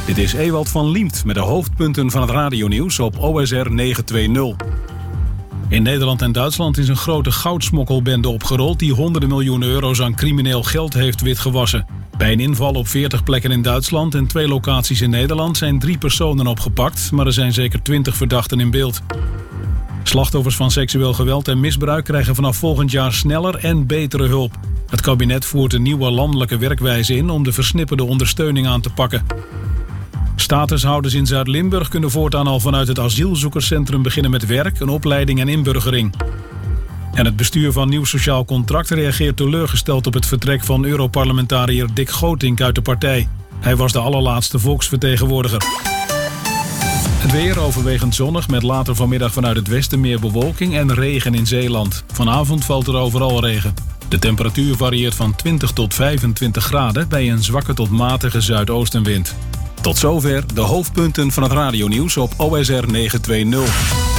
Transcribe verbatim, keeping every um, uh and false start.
Dit is Ewald van Liemt met de hoofdpunten van het radionieuws op O S R negenhonderdtwintig. In Nederland en Duitsland is een grote goudsmokkelbende opgerold die honderden miljoenen euro's aan crimineel geld heeft witgewassen. Bij een inval op veertig plekken in Duitsland en twee locaties in Nederland zijn drie personen opgepakt, maar er zijn zeker twintig verdachten in beeld. Slachtoffers van seksueel geweld en misbruik krijgen vanaf volgend jaar sneller en betere hulp. Het kabinet voert een nieuwe landelijke werkwijze in om de versnipperde ondersteuning aan te pakken. Statushouders in Zuid-Limburg kunnen voortaan al vanuit het asielzoekerscentrum beginnen met werk, een opleiding en inburgering. En het bestuur van Nieuw Sociaal Contract reageert teleurgesteld op het vertrek van Europarlementariër Dick Gootinck uit de partij. Hij was de allerlaatste volksvertegenwoordiger. Het weer overwegend zonnig met later vanmiddag vanuit het westen meer bewolking en regen in Zeeland. Vanavond valt er overal regen. De temperatuur varieert van twintig tot vijfentwintig graden bij een zwakke tot matige zuidoostenwind. Tot zover de hoofdpunten van het radionieuws op O S R negenhonderdtwintig.